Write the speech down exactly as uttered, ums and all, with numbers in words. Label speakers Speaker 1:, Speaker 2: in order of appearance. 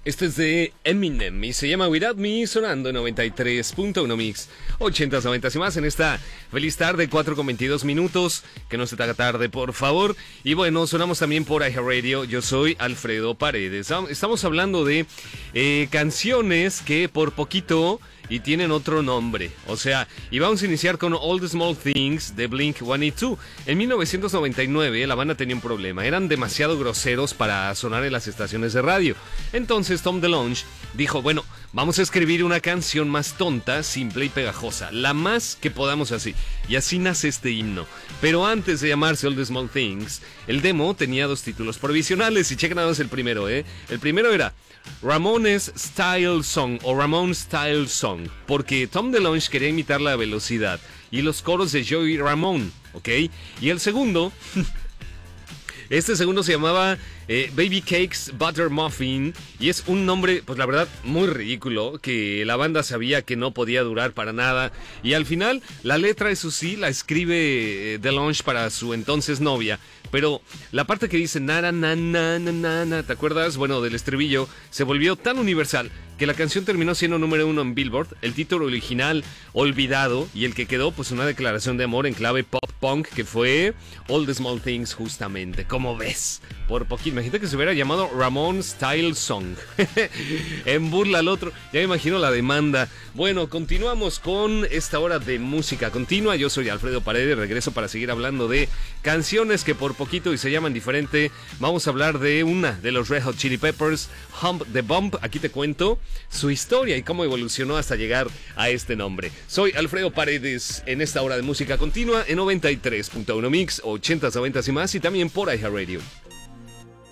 Speaker 1: Este es de Eminem y se llama Without Me, sonando en noventa y tres punto uno Mix, ochentas, noventas y más en esta feliz tarde, cuatro con veintidós minutos, que no se te haga tarde, por favor. Y bueno, sonamos también por iHeartRadio. Yo soy Alfredo Paredes. Estamos hablando de eh, canciones que por poquito y tienen otro nombre. O sea, y vamos a iniciar con All the Small Things de Blink ciento ochenta y dos. En mil novecientos noventa y nueve la banda tenía un problema. Eran demasiado groseros para sonar en las estaciones de radio. Entonces Tom DeLonge dijo, bueno, vamos a escribir una canción más tonta, simple y pegajosa, la más que podamos así. Y así nace este himno. Pero antes de llamarse All the Small Things, el demo tenía dos títulos provisionales. Y chequen nada más el primero, ¿eh? El primero era Ramones Style Song o Ramon Style Song, porque Tom DeLonge quería imitar la velocidad y los coros de Joey Ramone, ¿ok? Y el segundo, este segundo se llamaba eh, Baby Cakes Butter Muffin, y es un nombre, pues la verdad, muy ridículo, que la banda sabía que no podía durar para nada. Y al final, la letra, eso sí, la escribe eh, DeLonge para su entonces novia. Pero la parte que dice na na na na na na, ¿te acuerdas? Bueno, del estribillo, se volvió tan universal que la canción terminó siendo número uno en Billboard. El título original olvidado, y el que quedó, pues una declaración de amor en clave pop punk, que fue All the Small Things, justamente. ¿Cómo ves? Por poquito, imagínate que se hubiera llamado Ramon Style Song. En burla al otro, ya me imagino la demanda. Bueno, continuamos con esta hora de música continua. Yo soy Alfredo Paredes, regreso para seguir hablando de canciones que por poquito y se llaman diferente. Vamos a hablar de una de los Red Hot Chili Peppers, Hump the Bump. Aquí te cuento su historia y cómo evolucionó hasta llegar a este nombre. Soy Alfredo Paredes en esta hora de música continua en noventa y tres punto uno Mix, ochentas, noventas y más, y también por iHeartRadio.